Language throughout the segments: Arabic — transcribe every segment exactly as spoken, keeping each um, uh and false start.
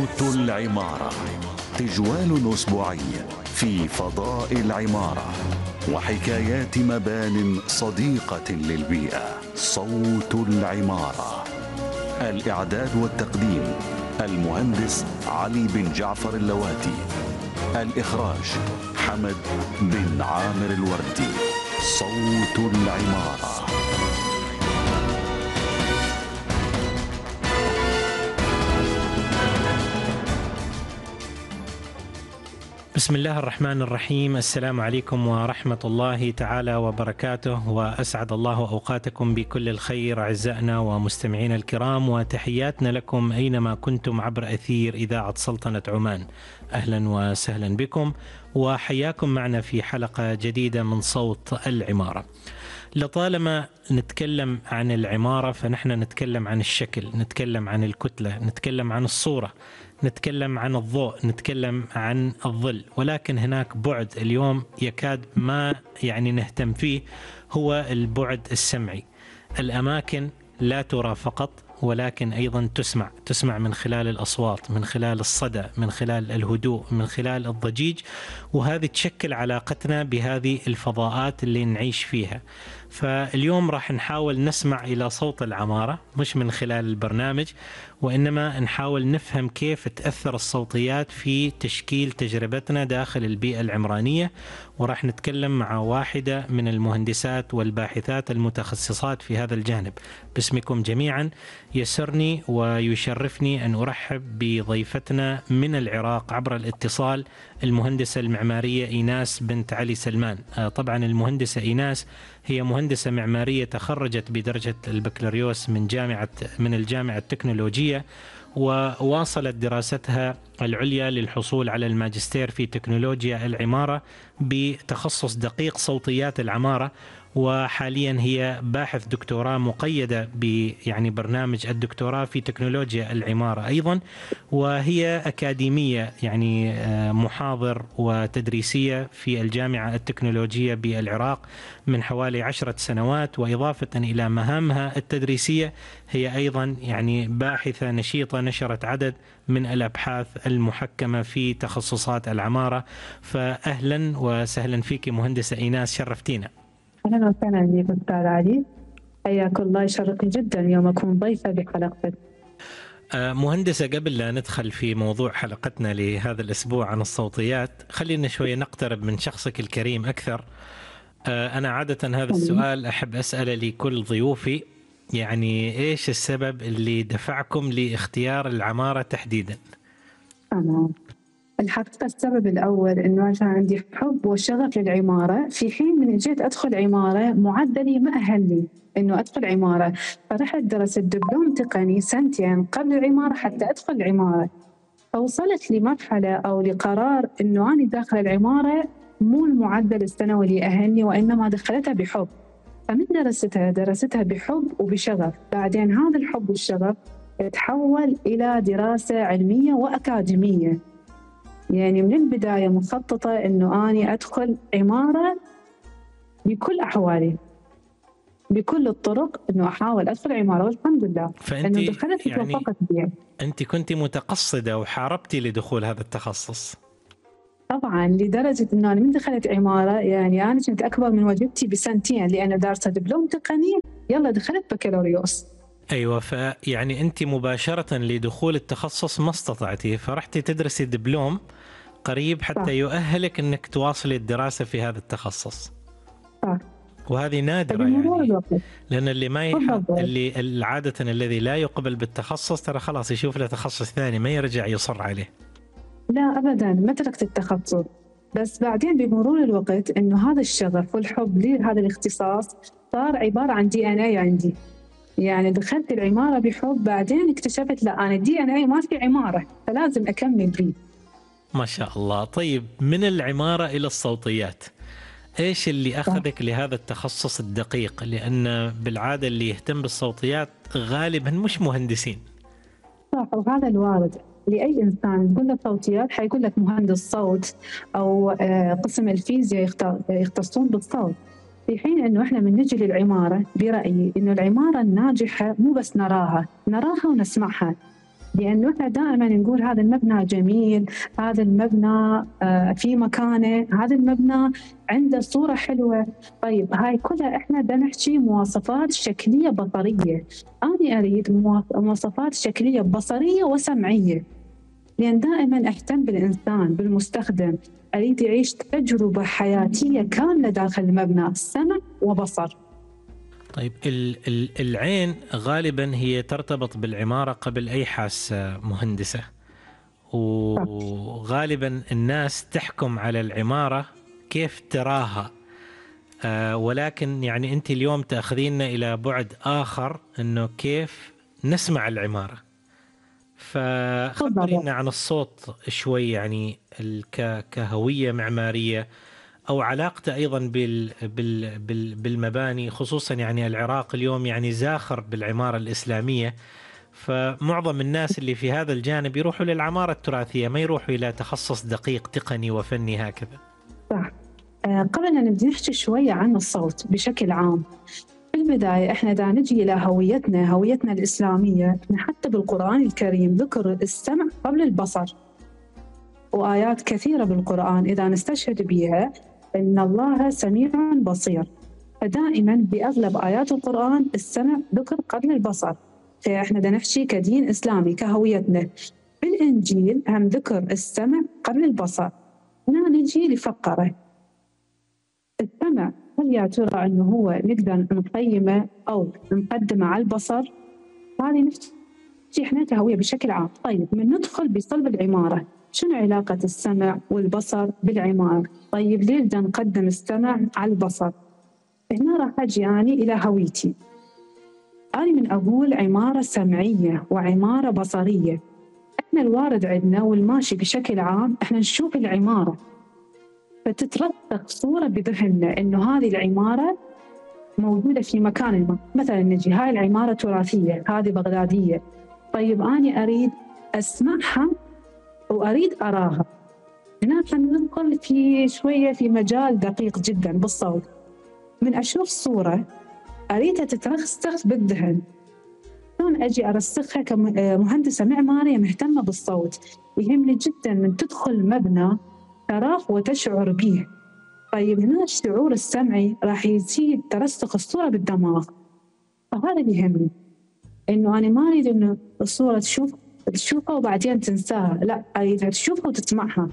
صوت العمارة، تجوال أسبوعي في فضاء العمارة وحكايات مبان صديقة للبيئة. صوت العمارة، الإعداد والتقديم المهندس علي بن جعفر اللواتي، الإخراج حمد بن عامر الوردي. صوت العمارة. بسم الله الرحمن الرحيم. السلام عليكم ورحمة الله تعالى وبركاته، وأسعد الله أوقاتكم بكل الخير أعزائنا ومستمعين الكرام، وتحياتنا لكم أينما كنتم عبر أثير إذاعة سلطنة عمان. أهلا وسهلا بكم وحياكم معنا في حلقة جديدة من صوت العمارة. لطالما نتكلم عن العمارة فنحن نتكلم عن الشكل، نتكلم عن الكتلة، نتكلم عن الصورة، نتكلم عن الضوء، نتكلم عن الظل، ولكن هناك بعد اليوم يكاد ما يعني نهتم فيه، هو البعد السمعي. الأماكن لا ترى فقط ولكن أيضا تسمع، تسمع من خلال الأصوات، من خلال الصدى، من خلال الهدوء، من خلال الضجيج، وهذه تشكل علاقتنا بهذه الفضاءات اللي نعيش فيها. فاليوم راح نحاول نسمع إلى صوت العمارة، مش من خلال البرنامج، وإنما نحاول نفهم كيف تأثر الصوتيات في تشكيل تجربتنا داخل البيئة العمرانية. وراح نتكلم مع واحدة من المهندسات والباحثات المتخصصات في هذا الجانب. باسمكم جميعا يسرني ويشرفني أن أرحب بضيفتنا من العراق عبر الاتصال، المهندسة المعمارية إيناس بنت علي سلمان. طبعا المهندسة إيناس هي مهندسة معمارية تخرجت بدرجة البكالوريوس من جامعة من الجامعة التكنولوجية، وواصلت دراستها العليا للحصول على الماجستير في تكنولوجيا العمارة بتخصص دقيق صوتيات العمارة، وحاليا هي باحث دكتوراه مقيدة ب يعني برنامج الدكتوراه في تكنولوجيا العمارة أيضا، وهي أكاديمية يعني محاضر وتدريسية في الجامعة التكنولوجية بالعراق من حوالي عشرة سنوات. وإضافة إلى مهامها التدريسية هي أيضا يعني باحثة نشيطة، نشرت عدد من الأبحاث المحكمة في تخصصات العمارة. فأهلا وسهلا فيك مهندسة إيناس، شرفتينا. أهلا وسهلا بك أستاذ علي، حياك الله، يشرفني جدا يوم أكون ضيفة بحلقتك. مهندسة، قبل لا ندخل في موضوع حلقتنا لهذا الأسبوع عن الصوتيات، خلينا شوية نقترب من شخصك الكريم أكثر. أنا عادة هذا السؤال أحب أسأله لكل ضيوفي، يعني إيش السبب اللي دفعكم لاختيار العمارة تحديدا؟ تمام. الحقيقة السبب الأول إنه كان عندي حب وشغف للعمارة، في حين من جيت أدخل عمارة معدلي ما أهلني إنه أدخل عمارة، فرحت درست دبلوم تقني سنتين قبل العمارة حتى أدخل العمارة. فوصلت لمرحلة أو لقرار إنه أنا داخل العمارة مو المعدل السنوي اللي أهلني، وإنما دخلتها بحب. فمن درستها درستها بحب وبشغف، بعدين هذا الحب والشغف تحول إلى دراسة علمية وأكاديمية. يعني من البداية مخططة إنه أنا أدخل عمارة بكل أحوالي، بكل الطرق، إنه أحاول أدخل عمارة، والحمد لله إنه دخلت يعني وتوفقت بها. أنت كنت متقصدة وحاربتي لدخول هذا التخصص؟ طبعا، لدرجة إنه أنا من دخلت عمارة يعني أنا كنت أكبر من وجبتي بسنتين، لأنه دارسة دبلوم تقني، يلا دخلت بكالوريوس. أيوة، فيعني أنت مباشرة لدخول التخصص ما استطعتي، فرحتي تدرسي دبلوم قريب حتى صح. يؤهلك أنك تواصلي الدراسة في هذا التخصص. صح. وهذه نادرة يعني، لأن اللي ما يح... اللي عادة الذي لا يقبل بالتخصص ترى خلاص يشوف له تخصص ثاني، ما يرجع يصر عليه. لا أبدا، ما تركت التخصص، بس بعدين بمرور الوقت إنه هذا الشغف والحب لهذا الاختصاص صار عبارة عن دي إن إيه عندي. يعني دخلت العمارة بحب، بعدين اكتشفت لا، أنا دي إن إيه ما في عمارة، فلازم أكمل فيه. ما شاء الله. طيب، من العمارة إلى الصوتيات، إيش اللي أخذك لهذا التخصص الدقيق؟ لأن بالعادة اللي يهتم بالصوتيات غالبا مش مهندسين. صح، وهذا الوارد لأي إنسان. تقول له صوتيات حيقول لك مهندس صوت، أو قسم الفيزياء يختصون بالصوت، في حين إنه إحنا من نجي للعمارة برأيي إنه العمارة الناجحة مو بس نراها، نراها ونسمعها. لأنه إحنا دائما نقول هذا المبنى جميل، هذا المبنى في مكانه، هذا المبنى عنده صورة حلوة. طيب هاي كلها إحنا بدنا نحكي مواصفات شكلية بصرية. أنا أريد مواصفات شكلية بصرية وسمعية، لأن دائما أهتم بالإنسان بالمستخدم، أريد يعيش تجربة حياتية كاملة داخل المبنى، سمع وبصر. طيب العين غالبا هي ترتبط بالعمارة قبل أي حاسة مهندسة، وغالبا الناس تحكم على العمارة كيف تراها، آه ولكن يعني أنت اليوم تأخذيننا إلى بعد آخر، أنه كيف نسمع العمارة. فخبرينا عن الصوت شوي، يعني كهوية معمارية أو علاقته أيضا بال بال بال بالمباني، خصوصا يعني العراق اليوم يعني زاخر بالعمارة الإسلامية، فمعظم الناس اللي في هذا الجانب يروحوا للعمارة التراثية، ما يروحوا إلى تخصص دقيق تقني وفني هكذا. صح. آه قبل أن نبدأ نحكي شوية عن الصوت بشكل عام، في البداية إحنا دا نجي إلى هويتنا هويتنا الإسلامية. حتى بالقرآن الكريم ذكر السمع قبل البصر، وآيات كثيرة بالقرآن إذا نستشهد بها إن الله سميع بصير، فدائما بأغلب آيات القرآن السمع ذكر قبل البصر. فإحنا دا نحكي كدين إسلامي كهويتنا. بالإنجيل هم ذكر السمع قبل البصر. هنا نجي لفقرة السمع، هل يا ترى أنه هو نقدر نقيمه أو نقدمه على البصر؟ هذه نحكي إحنا كهوية بشكل عام. طيب من ندخل بصلب العمارة، شنو علاقة السمع والبصر بالعمارة؟ طيب ليه بدنا نقدم السمع على البصر؟ هنا راح أجي أنا إلى هويتي. أنا من أقول عمارة سمعية وعمارة بصرية. إحنا الوارد عندنا والماشي بشكل عام، إحنا نشوف العمارة فتترسخ صورة بذهننا إنه هذه العمارة موجودة في مكان ما. مثلا نجي هاي العمارة تراثية، هذه بغدادية. طيب أنا أريد أسمعها وأريد أراها. هنا ندخل في شوية في مجال دقيق جدا بالصوت. من أشوف صورة أريدها تترسخ بالذهن، شلون أجي أرسخها كمهندسة معمارية مهتمة بالصوت؟ يهمني جدا من تدخل مبنى تراه وتشعر به. طيب هنا الشعور السمعي راح يزيد ترسخ الصورة بالدماغ. فهذا اللي يهمني، إنه أنا ما أريد إنه الصورة تشوف تشوفها وبعدين تنساها، لا أريدها تشوفها وتسمعها.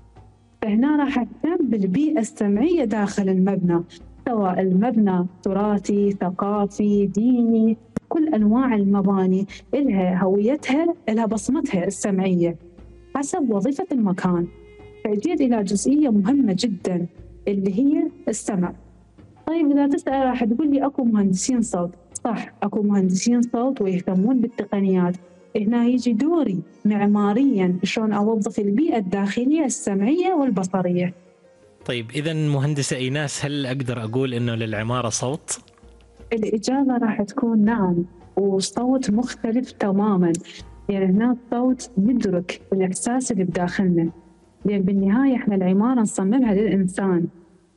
فهنا راح أهتم بالبيئة السمعية داخل المبنى، سواء المبنى تراثي ثقافي ديني، كل أنواع المباني إلها هويتها، إلها بصمتها السمعية حسب وظيفة المكان. فأجيت إلى جزئية مهمة جدا اللي هي السمع. طيب إذا تسأل راح تقول لي أكو مهندسين صوت. صح، أكو مهندسين صوت ويهتمون بالتقنيات. هنا يجي دوري معماريا شلون أوظف البيئة الداخلية السمعية والبصرية. طيب إذا مهندسة إيناس، هل أقدر أقول إنه للعمارة صوت؟ الإجابة راح تكون نعم، وصوت مختلف تماما. يعني هنا الصوت يدرك الإحساس اللي بداخلنا، لأن بالنهاية إحنا العمارة نصممها للإنسان.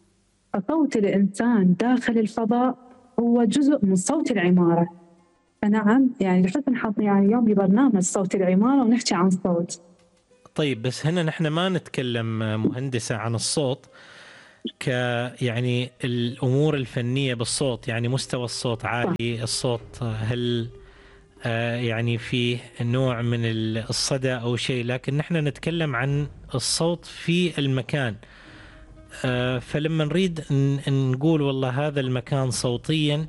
فصوت الإنسان داخل الفضاء هو جزء من صوت العمارة. فنعم، يعني لحسن حظي يعني اليوم ببرنامج صوت العمارة ونحكي عن صوت. طيب بس هنا نحن ما نتكلم مهندسة عن الصوت ك يعني الأمور الفنية بالصوت، يعني مستوى الصوت عالي، الصوت هل يعني فيه نوع من الصدى أو شيء، لكن نحن نتكلم عن الصوت في المكان. فلما نريد نقول والله هذا المكان صوتيا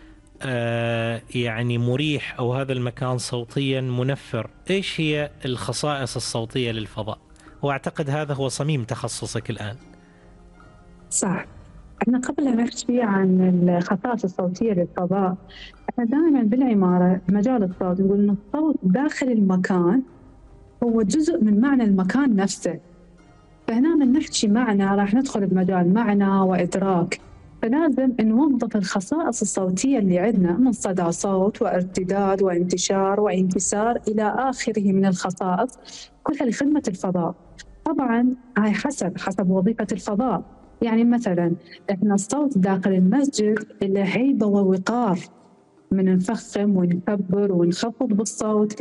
يعني مريح أو هذا المكان صوتيا منفر، إيش هي الخصائص الصوتية للفضاء؟ وأعتقد هذا هو صميم تخصصك الآن. صح. احنا قبل أن نحكي عن الخصائص الصوتية للفضاء، احنا دائما بالعمارة مجال الصوت نقول إن الصوت داخل المكان هو جزء من معنى المكان نفسه. فهنا من نحكي معنى راح ندخل بمجال معنى وإدراك. فلازم نوظف الخصائص الصوتية اللي عندنا من صدى صوت وارتداد وانتشار وانكسار إلى آخره من الخصائص، كلها لخدمة الفضاء. طبعا هاي حسب حسب وظيفة الفضاء. يعني مثلا احنا الصوت داخل المسجد له هيبة ووقار، من نفخم ونكبر ونخفض بالصوت.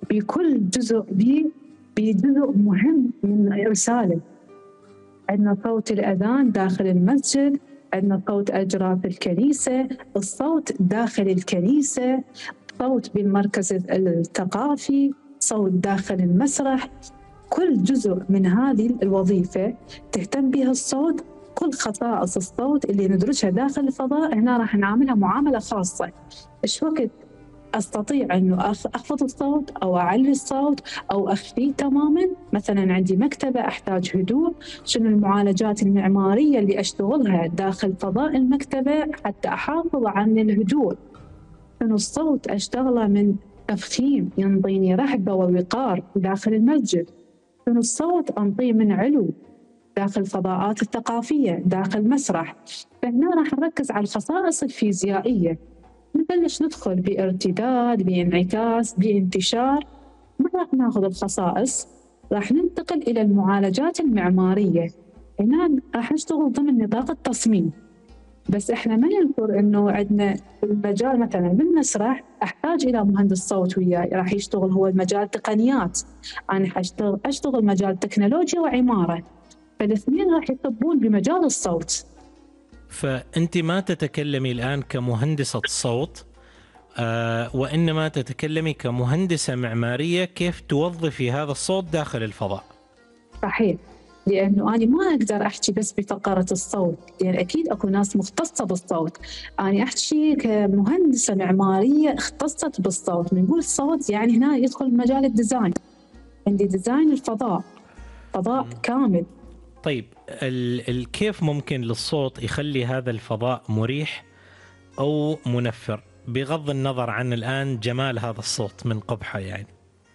بكل جزء بي بجزء مهم من الرسالة. عندنا صوت الأذان داخل المسجد، عندنا صوت أجراس الكنيسة، الصوت داخل الكنيسة، صوت بالمركز الثقافي، صوت داخل المسرح. كل جزء من هذه الوظيفة تهتم بها الصوت، كل خصائص الصوت اللي ندرجها داخل الفضاء هنا راح نعاملها معاملة خاصة. إيش وقت أستطيع أنه أخفض الصوت أو أعلي الصوت أو أخفيه تماماً؟ مثلاً عندي مكتبة أحتاج هدوء، شنو المعالجات المعمارية اللي أشتغلها داخل فضاء المكتبة حتى أحافظ عن الهدوء؟ شنو الصوت أشتغله من تفخيم ينطيني رهبة ووقار داخل المسجد؟ شنو الصوت أنطيه من علو داخل الفضاءات الثقافية داخل مسرح؟ فهنا راح نركز على الخصائص الفيزيائية، نبلش ندخل بارتداد، بانعكاس، بانتشار. ما راح ناخذ الخصائص، راح ننتقل إلى المعالجات المعمارية. هنا راح نشتغل ضمن نطاق التصميم. بس إحنا ما ننكر إنه عندنا المجال مثلاً بالمسرح أحتاج إلى مهندس صوت وياي راح يشتغل، هو المجال تقنيات، أنا حاشتغل أشتغل مجال تكنولوجيا وعمارة، فالاثنين راح يطبون بمجال الصوت. فأنت ما تتكلمي الآن كمهندسة صوت، آه وإنما تتكلمي كمهندسة معمارية كيف توظفي هذا الصوت داخل الفضاء. صحيح، لأنه أنا ما أقدر أحكي بس بفقرة الصوت، لأن أكيد أكو ناس مختصة بالصوت. أنا أحكي كمهندسة معمارية اختصت بالصوت. بنقول الصوت يعني هنا يدخل مجال الديزاين، عندي ديزاين الفضاء، فضاء م. كامل. طيب كيف ممكن للصوت يخلي هذا الفضاء مريح أو منفر بغض النظر عن الآن جمال هذا الصوت من قبحة؟ يعني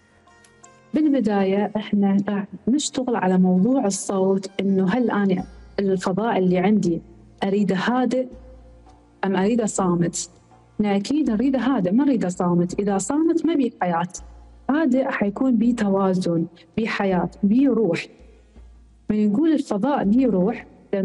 بالبداية إحنا راح نشتغل على موضوع الصوت، إنه هل أنا الفضاء اللي عندي أريده هادئ أم أريده صامت؟ أكيد نريده هادئ، ما نريده صامت. إذا صامت ما بيه حياة. هادئ حيكون بيه توازن، بيه حياة، بيه روح. من نقول الفضاء بيه روح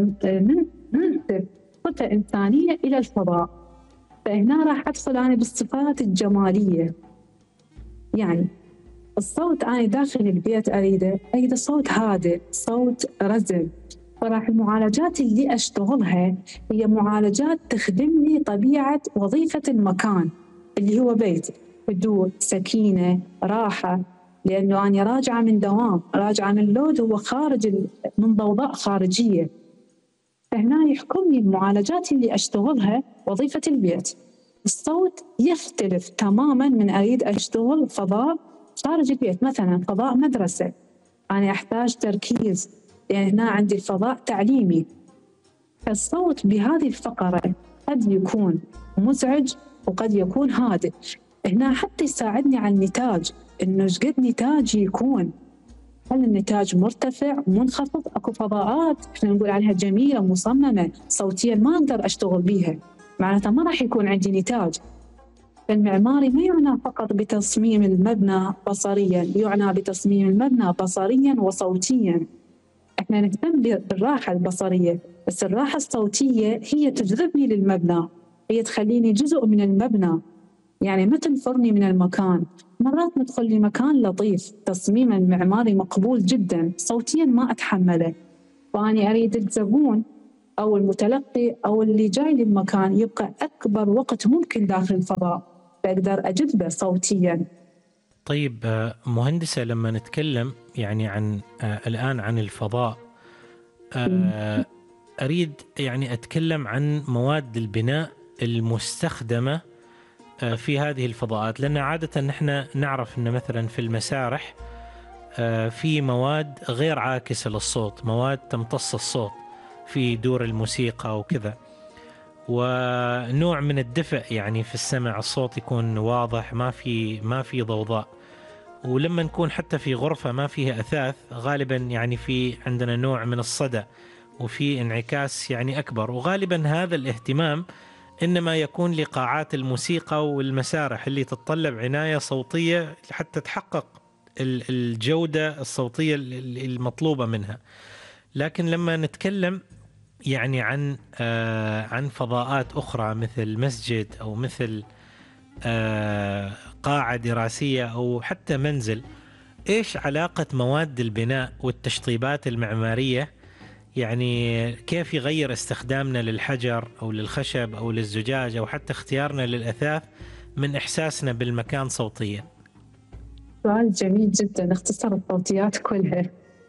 ننسب صفة إنسانية إلى الفضاء. فهنا راح أدخل أنا بالصفات الجمالية. يعني الصوت أنا داخل البيت أريده أريده صوت هادئ، صوت رزم. فراح المعالجات اللي أشتغلها هي معالجات تخدم لي طبيعة وظيفة المكان اللي هو بيت، هدوء، سكينة، راحة. لأنه أنا راجعة من دوام، راجعة من لود هو خارج من ضوضاء خارجية. فهنا يحكمني المعالجات اللي أشتغلها وظيفة البيت. الصوت يختلف تماماً من أريد أشتغل فضاء خارج البيت، مثلاً فضاء مدرسة، أنا أحتاج تركيز لأن هنا عندي الفضاء تعليمي. فالصوت بهذه الفقرة قد يكون مزعج وقد يكون هادئ. هنا حتى يساعدني على النتاج، إنه شقد نتاج يكون، هل النتاج مرتفع منخفض؟ أكو فضاءات إحنا نقول عليها جميلة مصممة صوتيا ما أقدر أشتغل بيها، معناتها ما راح يكون عندي نتاج. فالمعماري ما يعنى فقط بتصميم المبنى بصريا، يعنى بتصميم المبنى بصريا وصوتيا. احنا نهتم بالراحة البصرية، بس الراحة الصوتية هي تجذبني للمبنى، هي تخليني جزء من المبنى، يعني ما تنفرني من المكان. مرات ندخل لمكان لطيف تصميم المعماري مقبول جدا، صوتيا ما أتحمله، وأنا أريد الزبون أو المتلقي أو اللي جاي للمكان يبقى أكبر وقت ممكن داخل الفضاء، فأقدر أجذبه صوتيا. طيب مهندسة، لما نتكلم يعني عن الآن عن الفضاء، أريد يعني أتكلم عن مواد البناء المستخدمة في هذه الفضاءات، لأن عادة نحن نعرف أن مثلا في المسارح في مواد غير عاكسة للصوت، مواد تمتص الصوت في دور الموسيقى وكذا، ونوع من الدفء يعني في السمع، الصوت يكون واضح، ما في ما في ضوضاء. ولما نكون حتى في غرفة ما فيها أثاث غالبا يعني في عندنا نوع من الصدى وفي انعكاس يعني أكبر، وغالبا هذا الاهتمام إنما يكون لقاعات الموسيقى والمسارح اللي تتطلب عناية صوتية حتى تحقق الجودة الصوتية المطلوبة منها. لكن لما نتكلم يعني عن آه عن فضاءات أخرى مثل مسجد أو مثل قاعة دراسية أو حتى منزل، إيش علاقة مواد البناء والتشطيبات المعمارية؟ يعني كيف يغير استخدامنا للحجر أو للخشب أو للزجاج أو حتى اختيارنا للأثاث من إحساسنا بالمكان صوتيا؟ سؤال جميل جدا، اختصر الصوتيات كلها.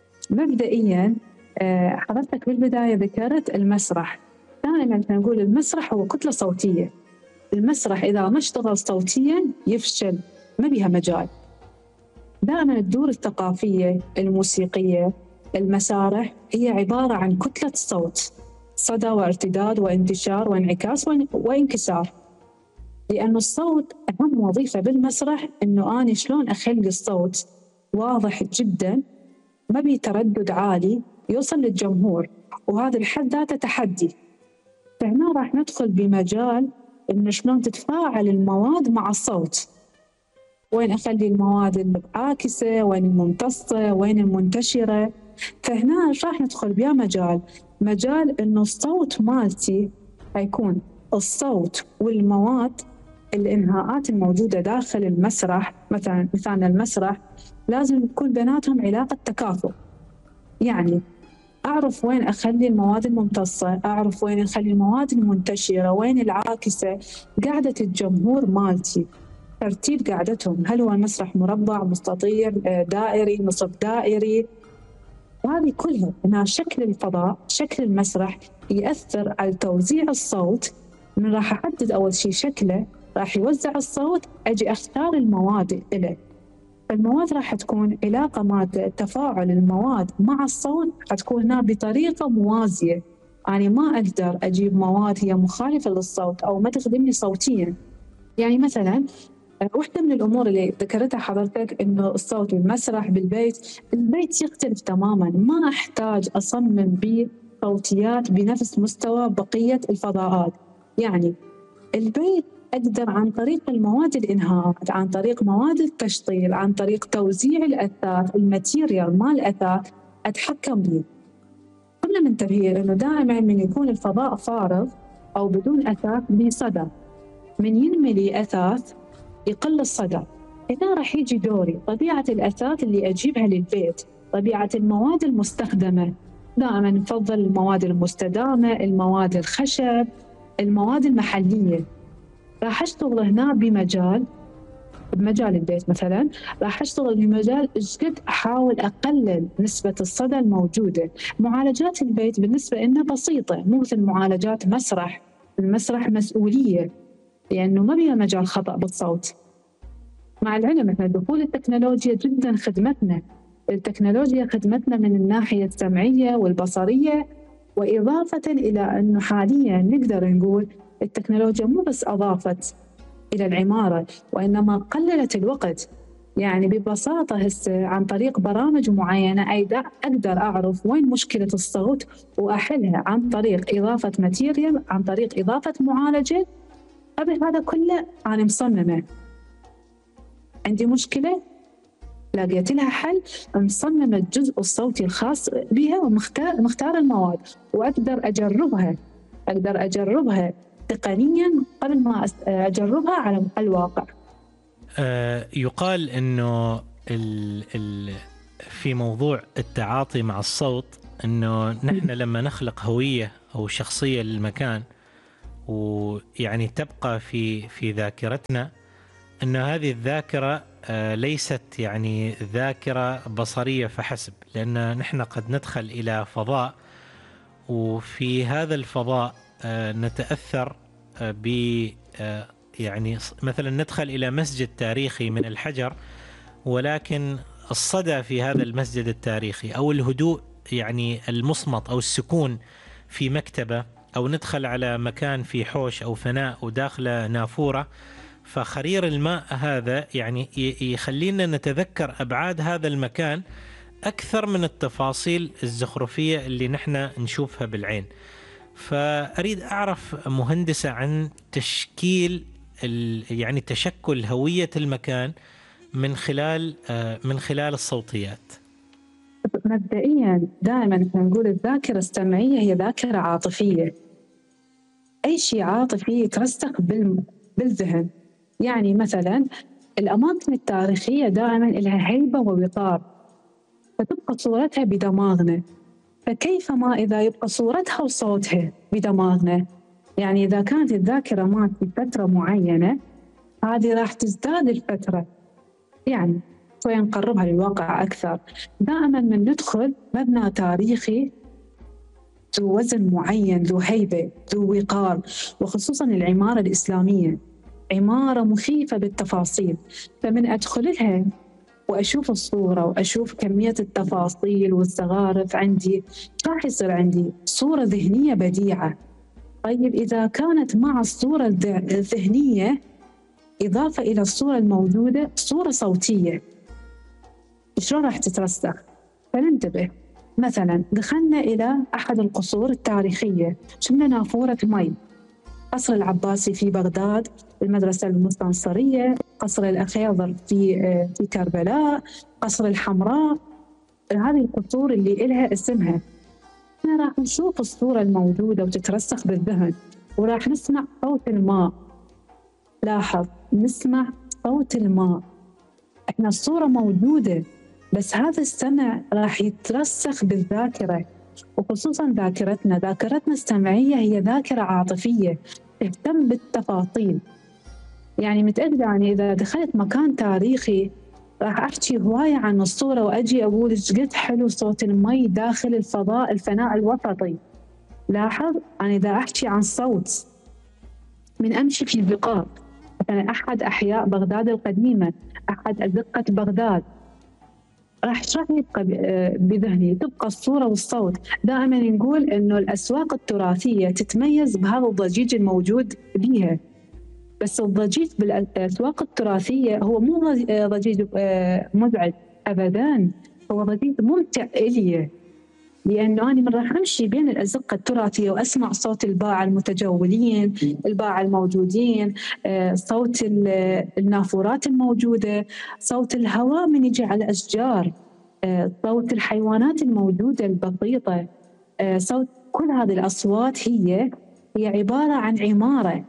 مبدئيا حضرتك بالبداية ذكرت المسرح. دائما نقول المسرح هو كتلة صوتية. المسرح إذا ما اشتغل صوتيا يفشل، ما بيها مجال. دائما الدور الثقافية الموسيقية المسارح هي عبارة عن كتلة صوت، صدى وارتداد وانتشار وانعكاس وانكسار. لأن الصوت أهم وظيفة بالمسرح إنه أنا شلون أخلي الصوت واضح جدا، ما بي تردد عالي يوصل للجمهور، وهذا الحد ذاته تحدي. فهنا راح ندخل بمجال إنه شلون تتفاعل المواد مع الصوت، وين أخلي المواد العاكسة، وين الممتصة، وين المنتشرة. فهنا راح ندخل بيا مجال مجال إنه الصوت مالتي هيكون الصوت والمواد، الإنهاءات الموجودة داخل المسرح. مثلا مثلا المسرح لازم يكون بيناتهم علاقة تكافؤ، يعني أعرف وين أخلي المواد الممتصة، أعرف وين أخلي المواد المنتشرة، وين العاكسة. قاعدة الجمهور مالتي، ترتيب قاعدتهم، هل هو المسرح مربع، مستطيل، دائري، نصف دائري، وهذه كلها أنها شكل الفضاء، شكل المسرح يأثر على توزيع الصوت. من راح أحدد أول شيء شكله، راح يوزع الصوت، أجي أختار المواد له. فالمواد راح تكون علاقة مع تفاعل المواد مع الصوت، حتكون هنا بطريقة موازية. يعني ما أقدر أجيب مواد هي مخالفة للصوت أو ما تخدمني صوتيا. يعني مثلا واحدة من الأمور اللي ذكرتها حضرتك إنه الصوت بالمسرح بالبيت، البيت يختلف تماما، ما أحتاج أصمم بصوتيات بنفس مستوى بقية الفضاءات. يعني البيت أقدر عن طريق المواد الإنهاءات، عن طريق مواد التشطيب، عن طريق توزيع الأثاث، الماتيريال مال الأثاث أتحكم به. كنا منتبهين إنه دائما من يكون الفضاء فارغ أو بدون أثاث بصدى، من ينملي أثاث يقل الصدى. هنا راح يجي دوري طبيعة الأثاث اللي أجيبها للبيت، طبيعة المواد المستخدمة. دائما نفضل المواد المستدامة، المواد الخشب، المواد المحلية. راح أشتغل هنا بمجال بمجال البيت مثلا، راح أشتغل بمجال إيش قد أحاول أقلل نسبة الصدى الموجودة. معالجات البيت بالنسبة لنا بسيطة، مو مثل معالجات مسرح. المسرح مسؤولية، لأنه ما بيها مجال خطأ بالصوت. مع العلم أن دخول التكنولوجيا جدا خدمتنا، التكنولوجيا خدمتنا من الناحية السمعية والبصرية، وإضافة إلى أنه حاليا نقدر نقول التكنولوجيا مو بس أضافت إلى العمارة، وإنما قللت الوقت. يعني ببساطة هسه عن طريق برامج معينة أيضا أقدر أعرف وين مشكلة الصوت وأحلها عن طريق إضافة ماتيريال، عن طريق إضافة معالجة. قبل هذا كله أنا مصممة، عندي مشكلة لقيت لها حل، مصمم الجزء الصوتي الخاص بها ومختار مختار المواد، وأقدر أجربها أقدر أجربها تقنيا قبل ما أجربها على الواقع. أه يقال إنه ال ال في موضوع التعاطي مع الصوت، إنه نحن لما نخلق هوية أو شخصية للمكان ويعني تبقى في في ذاكرتنا، أن هذه الذاكرة ليست يعني ذاكرة بصرية فحسب، لأن نحن قد ندخل إلى فضاء، وفي هذا الفضاء نتأثر ب يعني مثلا ندخل إلى مسجد تاريخي من الحجر، ولكن الصدى في هذا المسجد التاريخي أو الهدوء يعني المصمت أو السكون في مكتبة، أو ندخل على مكان في حوش أو فناء وداخل نافورة، فخرير الماء هذا يعني يخلينا نتذكر أبعاد هذا المكان أكثر من التفاصيل الزخرفية اللي نحن نشوفها بالعين. فأريد أعرف مهندسة عن تشكيل يعني تشكل هوية المكان من خلال من خلال الصوتيات. مبدئيا دائما نقول الذاكرة السمعية هي ذاكرة عاطفية. أي شيء عاطفي يترسخ بالذهن، يعني مثلا الأماكن التاريخية دائما لها هيبة ووقار، فتبقى صورتها بدماغنا. فكيف ما إذا يبقى صورتها وصوتها بدماغنا؟ يعني إذا كانت الذاكرة مات في فترة معينة، هذه راح تزداد الفترة، يعني شوي نقربها للواقع أكثر. دائما من ندخل مبنى تاريخي ذو وزن معين، ذو هيبة، ذو وقار، وخصوصا العمارة الإسلامية عمارة مخيفة بالتفاصيل. فمن أدخلها وأشوف الصورة وأشوف كمية التفاصيل والزخارف عندي، راح يصير عندي صورة ذهنية بديعة. طيب إذا كانت مع الصورة الذهنية إضافة إلى الصورة الموجودة صورة صوتية، شلون راح تترسخ؟ فننتبه. مثلا دخلنا إلى أحد القصور التاريخية، شفنا نافورة مي، قصر العباسي في بغداد، المدرسة المستنصرية، قصر الأخيضر في في كربلاء، قصر الحمراء. هذه القصور اللي إلها اسمها. احنا راح نشوف الصورة الموجودة وتترسخ بالذهن، وراح نسمع صوت الماء. لاحظ، نسمع صوت الماء. احنا الصورة موجودة، بس هذا السمع راح يترسخ بالذاكرة، وخصوصا ذاكرتنا ذاكرتنا السمعية هي ذاكرة عاطفية تهتم بالتفاصيل. يعني متأكدة يعني إذا دخلت مكان تاريخي راح أحكي هواية عن الصورة، وأجي أقول إيش قد حلو صوت المي داخل الفضاء الفناء الوسطي. لاحظ، أنا إذا أحكي عن صوت من أمشي في البقاع، مثلا أحد أحياء بغداد القديمة، أحد أزقة بغداد، راح راح يبقى بذهني، تبقى الصورة والصوت. دائما نقول إنه الأسواق التراثية تتميز بهذا الضجيج الموجود بيها، بس الضجيج بالأسواق التراثية هو مو ضجيج مزعج أبداً، هو ضجيج ممتع إلي، لأنه أنا من راح أمشي بين الأزقة التراثية وأسمع صوت الباعة المتجولين، الباعة الموجودين، صوت النافورات الموجودة، صوت الهواء من يجي على الأشجار، صوت الحيوانات الموجودة البسيطة، صوت كل هذه الأصوات هي هي عبارة عن عمارة.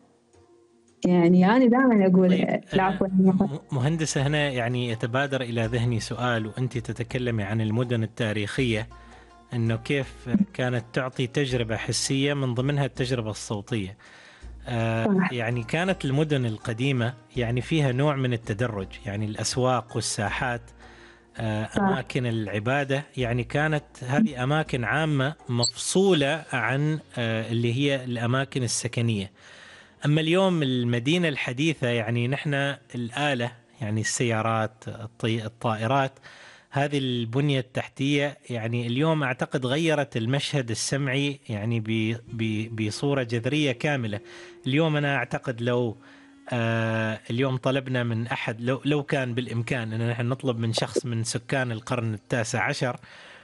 يعني أنا دائما أقول العفو. مهندسة، هنا يعني يتبادر إلى ذهني سؤال، وأنت تتكلمي عن المدن التاريخية، أنه كيف كانت تعطي تجربة حسية من ضمنها التجربة الصوتية. آه يعني كانت المدن القديمة يعني فيها نوع من التدرج، يعني الأسواق والساحات، آه أماكن العبادة، يعني كانت هذه أماكن عامة مفصولة عن آه اللي هي الأماكن السكنية. أما اليوم المدينة الحديثة، يعني نحن الآلة، يعني السيارات، الطائرات، هذه البنية التحتية، يعني اليوم أعتقد غيرت المشهد السمعي يعني بصورة جذرية كاملة. اليوم أنا أعتقد لو آه اليوم طلبنا من أحد، لو لو كان بالإمكان أن نحن نطلب من شخص من سكان القرن التاسع عشر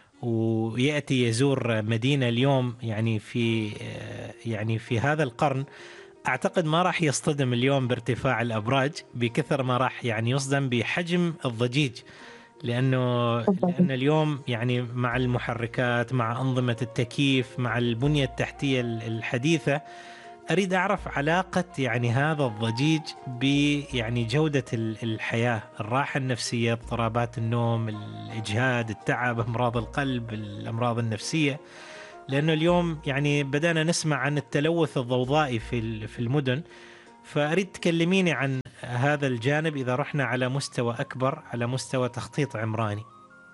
ويأتي يزور مدينة اليوم يعني في آه يعني في هذا القرن، أعتقد ما راح يصطدم اليوم بارتفاع الأبراج بكثر ما راح يعني يصدم بحجم الضجيج، لأنه لأن اليوم يعني مع المحركات، مع أنظمة التكييف، مع البنية التحتية الحديثة، أريد أعرف علاقة يعني هذا الضجيج ب يعني جودة الحياة، الراحة النفسية، اضطرابات النوم، الإجهاد، التعب، أمراض القلب، الأمراض النفسية. لأنه اليوم يعني بدأنا نسمع عن التلوث الضوضائي في في المدن، فأريد تكلميني عن هذا الجانب إذا رحنا على مستوى أكبر، على مستوى تخطيط عمراني.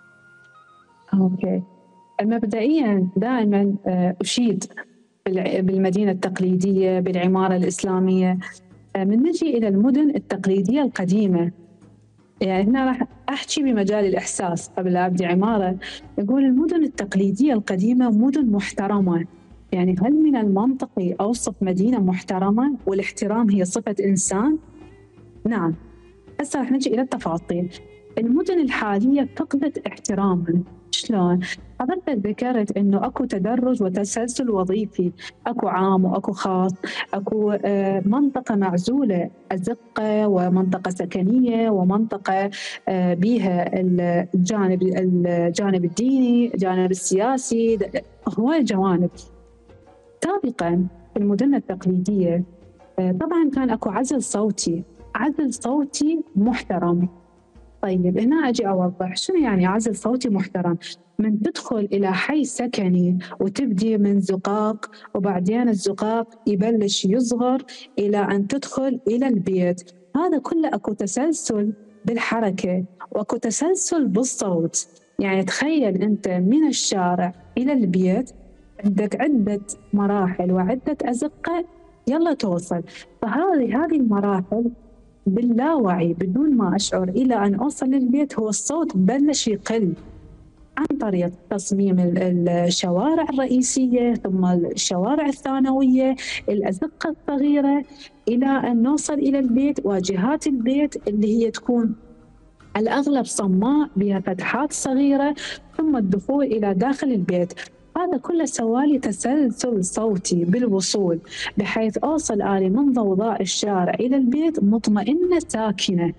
أوكي. مبدئيا دائما أشيد بالمدينة التقليدية، بالعمارة الإسلامية. من نجي إلى المدن التقليدية القديمة، يعني هنا راح أحكي بمجال الإحساس قبل لا أبدي عمارة. يقول المدن التقليدية القديمة مدن محترمة. يعني هل من المنطقي أوصف مدينة محترمة والاحترام هي صفة إنسان؟ نعم. هسه راح نجي إلى التفاصيل. المدن الحالية فقدت احترامها. شلون؟ حضرتك ذكرت إنه أكو تدرج وتسلسل وظيفي، أكو عام وأكو خاص، أكو آه منطقة معزولة، أزقة، ومنطقة سكنية، ومنطقة آه بيها الجانب الجانب الديني، الجانب السياسي، هواي جوانب. سابقاً في المدن التقليدية آه طبعاً كان أكو عزل صوتي عزل صوتي محترم. طيب هنا أجي أوضح شنو يعني عزل صوتي محترم. من تدخل إلى حي سكني وتبدي من زقاق، وبعدين الزقاق يبلش يصغر إلى أن تدخل إلى البيت، هذا كله أكو تسلسل بالحركة وأكو تسلسل بالصوت. يعني تخيل أنت من الشارع إلى البيت عندك عدة مراحل وعدة أزقة يلا توصل. فهذه هذه المراحل باللاوعي بدون ما أشعر إلى أن أوصل للبيت هو الصوت بلش يقل عن طريق تصميم الشوارع الرئيسية ثم الشوارع الثانوية الأزقة الصغيرة إلى أن نوصل إلى البيت واجهات البيت اللي هي تكون الأغلب صماء بها فتحات صغيرة، ثم الدخول إلى داخل البيت. هذا كله سوالي تسلسل صوتي بالوصول بحيث أوصل آلي من ضوضاء الشارع إلى البيت مطمئنة ساكنة.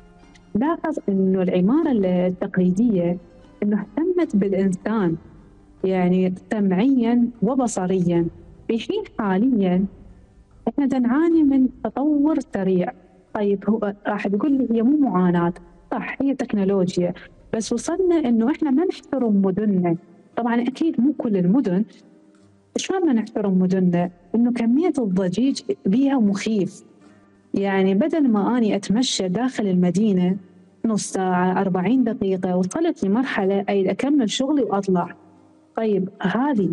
لاحظ أنه العمارة التقليدية أنه اهتمت بالإنسان يعني سمعيا وبصريا، في حين حاليا احنا نعاني من تطور سريع. طيب هو راح تقول لي هي مو معاناة، صح هي تكنولوجيا، بس وصلنا انه احنا ما نحترم مدننا. طبعا اكيد مو كل المدن، شلون ما نحترم مدننا؟ انه كمية الضجيج بيها مخيف. يعني بدل ما اني اتمشى داخل المدينة نص ساعة أربعين دقيقة وصلت لمرحلة أي أكمل شغلي وأطلع. طيب هذه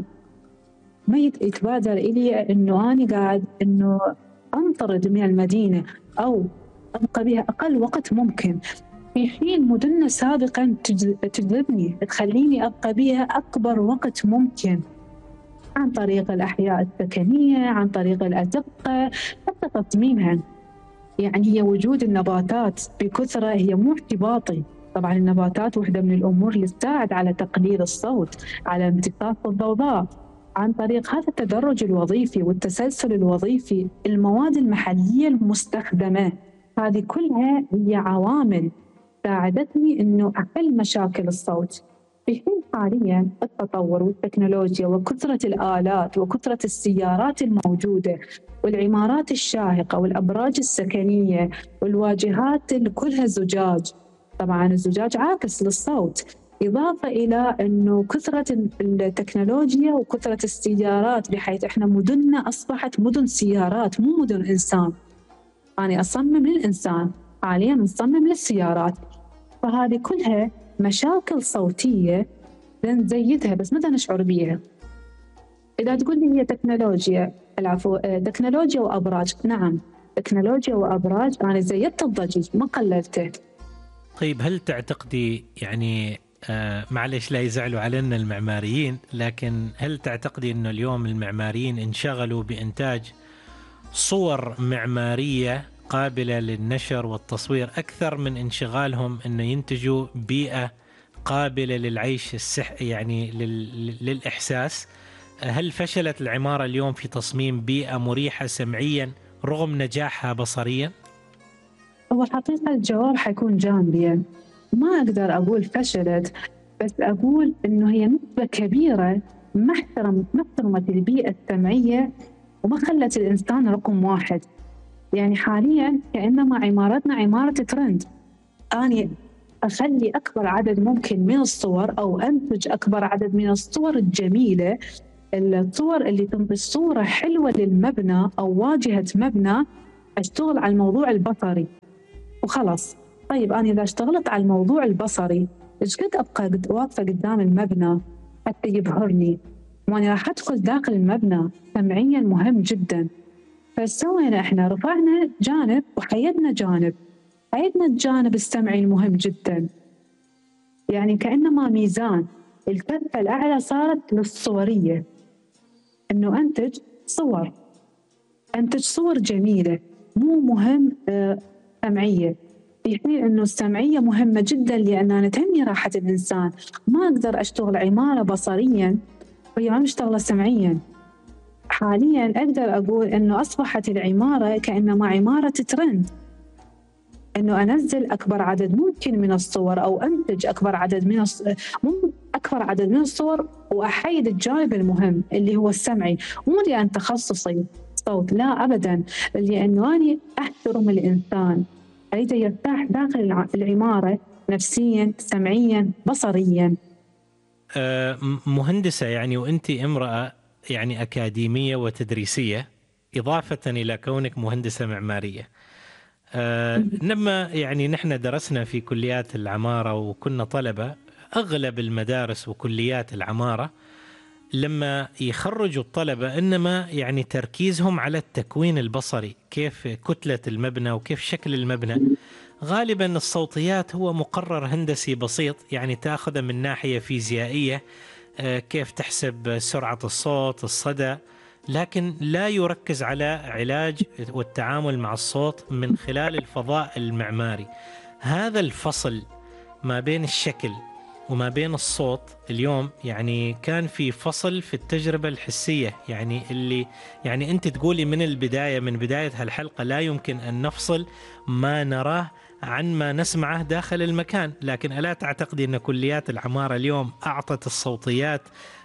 ما يتبادر إلي أنه أنا قاعد أنه أنطرد من المدينة أو أبقى بها أقل وقت ممكن، في حين مدننا سابقا تجذبني تخليني أبقى بها أكبر وقت ممكن عن طريق الأحياء السكنية، عن طريق الأزقة، حتى تصميمها. يعني هي وجود النباتات بكثرة هي مو اعتباطي. طبعا النباتات واحدة من الأمور اللي تساعد على تقليل الصوت، على امتصاص الضوضاء عن طريق هذا التدرج الوظيفي والتسلسل الوظيفي. المواد المحلية المستخدمة هذه كلها هي عوامل ساعدتني أنه أحل مشاكل الصوت. في حين حاليا التطور والتكنولوجيا وكثرة الآلات وكثرة السيارات الموجودة والعمارات الشاهقة والأبراج السكنية والواجهات كلها زجاج، طبعا الزجاج عاكس للصوت، إضافة إلى أنه كثرة التكنولوجيا وكثرة السيارات بحيث إحنا مدننا أصبحت مدن سيارات مو مدن إنسان. أنا أصمم للإنسان، حاليا نصمم للسيارات. فهذه كلها مشاكل صوتية نزيدها بس متى نشعر بيها. إذا تقول لي هي تكنولوجيا، العفو تكنولوجيا وأبراج، نعم تكنولوجيا وأبراج أنا زيدت الضجيج ما قللته. طيب هل تعتقدي يعني آه معلش لا يزعلوا علينا المعماريين، لكن هل تعتقدي أنه اليوم المعماريين انشغلوا بإنتاج صور معمارية قابلة للنشر والتصوير أكثر من انشغالهم أنه ينتجوا بيئة قابلة للعيش السح يعني لل... للإحساس؟ هل فشلت العمارة اليوم في تصميم بيئة مريحة سمعيا رغم نجاحها بصريا؟ هو حقيقة الجواب حيكون جانبيا، ما أقدر أقول فشلت، بس أقول إنه هي نسبة كبيرة ما احترم ما احترمت البيئة السمعية وما خلت الإنسان رقم واحد. يعني حاليا كأنما عمارتنا عمارة ترند، أنا أخلي أكبر عدد ممكن من الصور أو أنتج أكبر عدد من الصور الجميلة، الصور اللي تنطي صورة حلوة للمبنى أو واجهة مبنى، أشتغل على الموضوع البصري وخلاص. طيب أنا إذا اشتغلت على الموضوع البصري إيش قد أبقى واقفة قدام المبنى حتى يبهرني، وأنا راح أدخل داخل المبنى سمعيا مهم جدا. فسوينا إحنا رفعنا جانب وحيدنا جانب، حيدنا الجانب السمعي المهم جدا. يعني كأنما ميزان، الكفة الأعلى صارت للصورية، إنه أنتج صور، أنتج صور جميلة، مو مهم آه سمعية. في حين إنه السمعية مهمة جدا لأنها تهمني راحة الإنسان. ما أقدر أشتغل عمارة بصريا وهي ما مشتغلة سمعيا. حاليا أقدر أقول إنه أصبحت العمارة كأنما عمارة ترند، إنه أنزل أكبر عدد ممكن من الصور أو أنتج أكبر عدد من الص... مو أكبر عدد من الصور وأحيد الجانب المهم اللي هو السمعي، مو لأن تخصصي صوت، لا أبدا، لأنه أنا أحترم الإنسان أريده يرتاح داخل الع- العمارة نفسياً، سمعياً، بصرياً. آه، مهندسة يعني، وأنت امرأة يعني أكاديمية وتدريسية، إضافة إلى كونك مهندسة معمارية. آه، لما يعني نحن درسنا في كليات العمارة وكنا طلبة، أغلب المدارس وكليات العمارة لما يخرجوا الطلبة إنما يعني تركيزهم على التكوين البصري، كيف كتلة المبنى وكيف شكل المبنى. غالبا الصوتيات هو مقرر هندسي بسيط، يعني تأخذ من ناحية فيزيائية، آه، كيف تحسب سرعة الصوت، الصدى، لكن لا يركز على علاج والتعامل مع الصوت من خلال الفضاء المعماري. هذا الفصل ما بين الشكل وما بين الصوت اليوم يعني كان في فصل في التجربة الحسية، يعني اللي يعني أنت تقولي من البداية، من بداية هالحلقة لا يمكن أن نفصل ما نراه عن ما نسمعه داخل المكان. لكن ألا تعتقدي أن كليات العمارة اليوم أعطت الصوتيات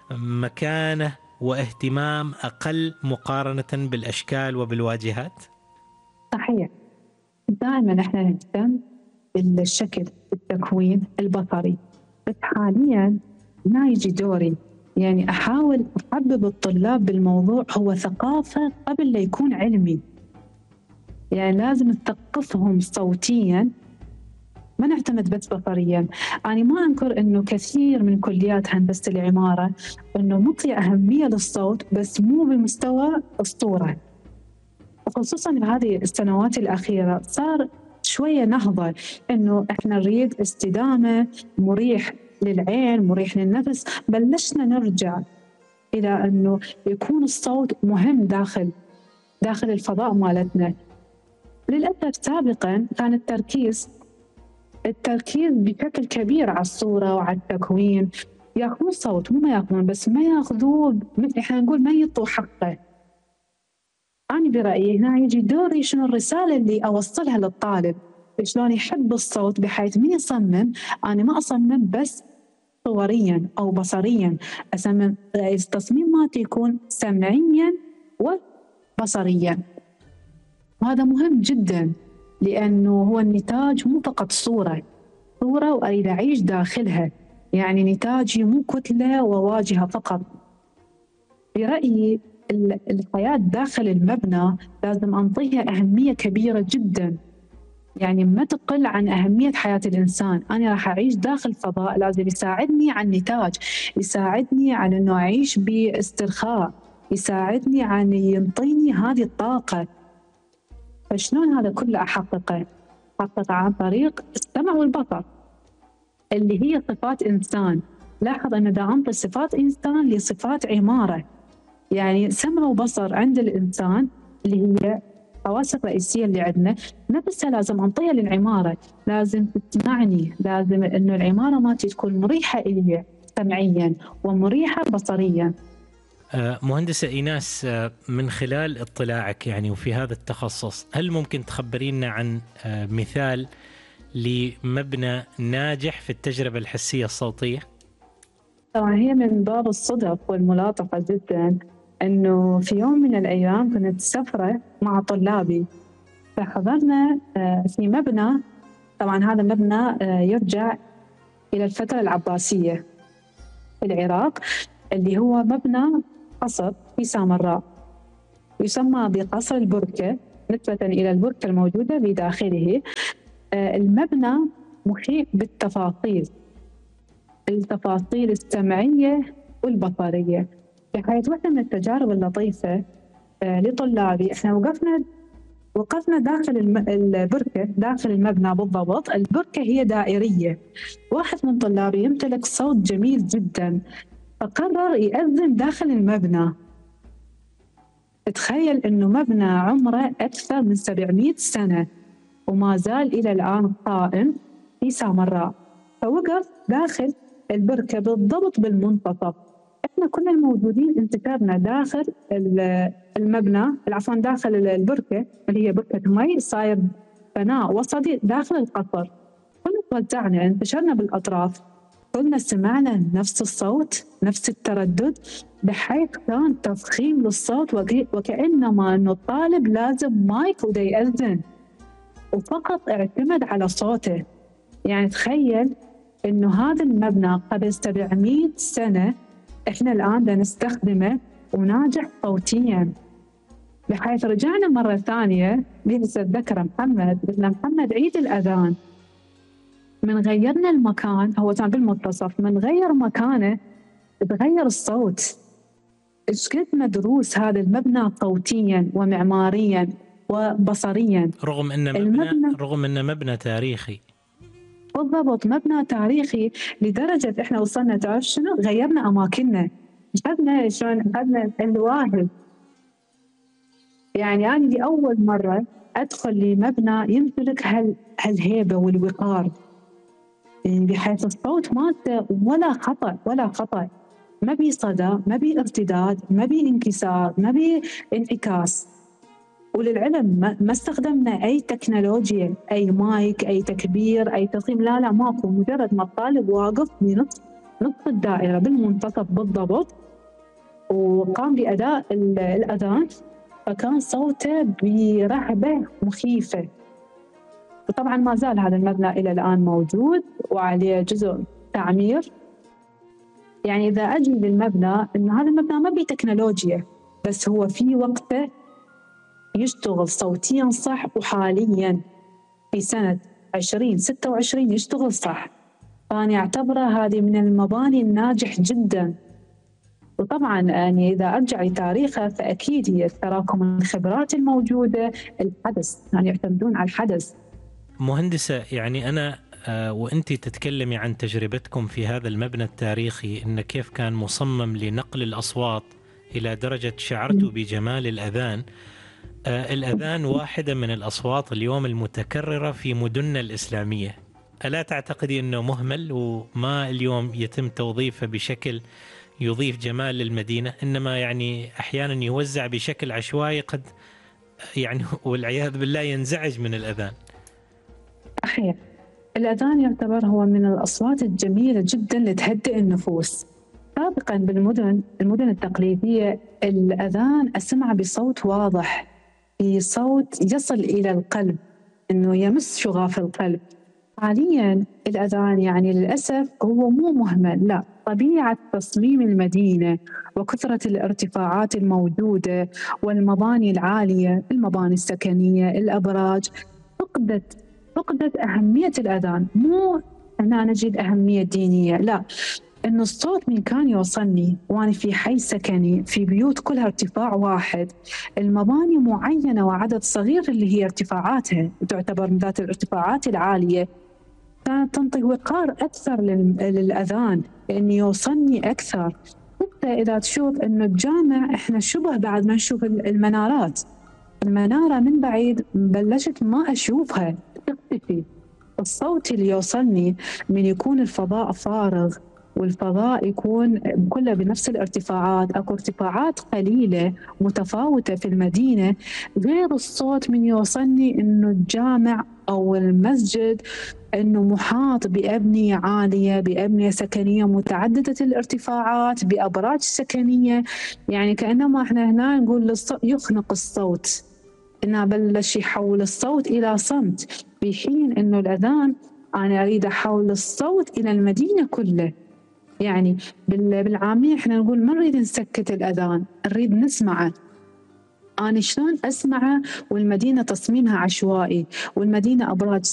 مكانة واهتمام أقل مقارنة بالأشكال وبالواجهات؟ صحيح، دائما احنا نهتم بالشكل، التكوين البصري، بس حاليا ما يجي دوري يعني احاول احبب الطلاب بالموضوع. هو ثقافة قبل لا يكون علمي، يعني لازم نثقفهم صوتيا، ما نعتمد بس بصريا. أنا ما أنكر أنه كثير من كليات هندسة العمارة أنه مطي أهمية للصوت، بس مو بمستوى الصورة. وخصوصا بهذه السنوات الأخيرة صار شوية نهضة، أنه إحنا نريد استدامة، مريح للعين، مريح للنفس. بلشنا نرجع إلى أنه يكون الصوت مهم داخل داخل الفضاء مالتنا. للأسف سابقا كان التركيز التركيز بشكل كبير على الصورة وعلى التكوين، ياخذون صوت مو ما ياخذون، بس ما ياخذوه، احنا نقول ما يعطوا حقه. أنا برأيي هنا يجي دوري شنو الرسالة اللي أوصلها للطالب، شلون يحب الصوت، بحيث من يصمم أنا ما أصمم بس صوريا أو بصريا، أصمم التصميم مالتي يكون سمعيا وبصريا. وهذا مهم جدا، لأنه هو النتاج مو فقط صورة صورة وأريد أعيش داخلها، يعني نتاجي مو كتلة وواجهة فقط. برأيي الحياة داخل المبنى لازم أنطيها أهمية كبيرة جدا، يعني ما تقل عن أهمية حياة الإنسان. أنا راح أعيش داخل فضاء لازم يساعدني على النتاج، يساعدني على أنه أعيش باسترخاء، يساعدني على ينطيني هذه الطاقة. فشلون هذا كله أحققه؟ أحققه عن طريق السمع والبصر اللي هي صفات إنسان. لاحظ أن دا أنطي صفات إنسان لصفات عمارة، يعني سمع وبصر عند الإنسان اللي هي خواص الرئيسية اللي عندنا، نفسها لازم أنطيها للعمارة. لازم تسمعني، لازم أنه العمارة مالتي تكون مريحة إلي سمعيا ومريحة بصريا. مهندسة إيناس، من خلال اطلاعك يعني وفي هذا التخصص، هل ممكن تخبرينا عن مثال لمبنى ناجح في التجربة الحسية الصوتية؟ طبعا هي من باب الصدف والملاطفة جدا، أنه في يوم من الأيام كنت سفرة مع طلابي، فحضرنا في مبنى. طبعا هذا مبنى يرجع إلى الفترة العباسية في العراق، اللي هو مبنى قصر في سامراء، يسمى بقصر البركة نسبة إلى البركة الموجودة بداخله. المبنى محيط بالتفاصيل، التفاصيل السمعية والبصرية، بحيث واحدة من التجارب اللطيفة لطلابي، احنا وقفنا وقفنا داخل البركة، داخل المبنى بالضبط. البركة هي دائرية. واحد من طلابي يمتلك صوت جميل جدا، فقرر يأذن داخل المبنى. تخيل انه مبنى عمره اكثر من سبعمئة سنة وما زال الى الان قائم في سامراء، فوقف داخل البركة بالضبط بالمنتصف. احنا كنا الموجودين انتشرنا داخل المبنى، عفوا داخل البركة اللي هي بركة مي، صاير بناء وسطي داخل القصر. كنا توزعنا، انتشرنا بالاطراف، كلنا سمعنا نفس الصوت، نفس التردد، بحيث كان تفخيم للصوت وكأنما انه الطالب لازم مايك ودا يأذن. وفقط اعتمد على صوته. يعني تخيل إنه هذا المبنى قبل سبعمئة سنة إحنا الآن نستخدمه وناجح صوتياً، بحيث رجعنا مرة ثانية لسه ذكر محمد، قلنا محمد عيد الأذان، من غيرنا المكان، هو كان بالمنتصف، من غير مكانه تغير الصوت. ايش قد مدروس هذا المبنى صوتيا ومعماريا وبصريا، رغم انه مبنى رغم انه مبنى تاريخي. بالضبط، مبنى تاريخي لدرجه احنا وصلنا، تعرف شنو؟ غيرنا اماكننا، اخذنا شلون اخذنا الواهب. يعني انا لاول مره ادخل لمبنى يمتلك هال هالهيبه والوقار، بحيث الصوت مالته ولا خطأ ولا خطأ، ما بي صدى، ما بي ارتداد، ما بي انكسار، ما بي انعكاس. وللعلم ما استخدمنا أي تكنولوجيا، أي مايك، أي تكبير، أي تصميم، لا لا ماكو. مجرد ما الطالب واقف بنصف نصف الدائرة بالمنتصف بالضبط وقام بأداء الأذان، فكان صوته برهبة مخيفة. وطبعا ما زال هذا المبنى إلى الآن موجود وعليه جزء تعمير. يعني إذا أجي للمبنى، إن هذا المبنى ما بيه تكنولوجيا، بس هو في وقته يشتغل صوتيا صح، وحاليا في سنة عشرين ستة وعشرين يشتغل صح. فأنا أعتبره هذه من المباني الناجح جدا. وطبعا يعني إذا أرجع لتاريخه فأكيد هي تراكم الخبرات الموجودة، الحدث، يعني يعتمدون على الحدث. مهندسة، يعني أنا آه وأنت تتكلمي عن تجربتكم في هذا المبنى التاريخي، إن كيف كان مصمم لنقل الأصوات إلى درجة شعرتوا بجمال الأذان. آه الأذان واحدة من الأصوات اليوم المتكررة في مدننا الإسلامية. ألا تعتقدي أنه مهمل وما اليوم يتم توظيفه بشكل يضيف جمال للمدينة، إنما يعني أحيانا يوزع بشكل عشوائي، قد يعني والعياذ بالله ينزعج من الأذان؟ صحيح، الأذان يعتبر هو من الأصوات الجميلة جدا لتهدئ النفوس. سابقا بالمدن المدن التقليدية الأذان أسمع بصوت واضح، بصوت يصل إلى القلب، إنه يمس شغاف القلب. حاليا الأذان يعني للأسف هو مو مهمل، لا، طبيعة تصميم المدينة وكثرة الارتفاعات الموجودة والمباني العالية، المباني السكنية، الأبراج، فقدت فقدت أهمية الأذان. مو أنا نجد أهمية دينية، لا، إنه الصوت من كان يوصلني وأنا في حي سكني في بيوت كلها ارتفاع واحد، المباني معينة وعدد صغير اللي هي ارتفاعاتها تعتبر من ذات الارتفاعات العالية، كانت تنطي وقار أكثر للأذان، لأنه يوصلني أكثر. حتى إذا تشوف إنه الجامع إحنا شبه بعد ما نشوف المنارات، المنارة من بعيد بلشت ما أشوفها، تختفي. الصوت اللي يوصلني من يكون الفضاء فارغ والفضاء يكون كله بنفس الارتفاعات، اكو ارتفاعات قليلة متفاوتة في المدينة، غير الصوت من يوصلني انه الجامع او المسجد انه محاط بأبنية عالية، بأبنية سكنية متعددة الارتفاعات، بأبراج سكنية. يعني كأنما احنا هنا نقول يخنق الصوت، انه بلش يحول الصوت الى صمت، في حين انه الاذان انا اريد احول الصوت الى المدينه كله. يعني بالعاميه احنا نقول ما نريد نسكت الاذان، نريد نسمعه. انا شلون اسمعه والمدينه تصميمها عشوائي، والمدينه ابراج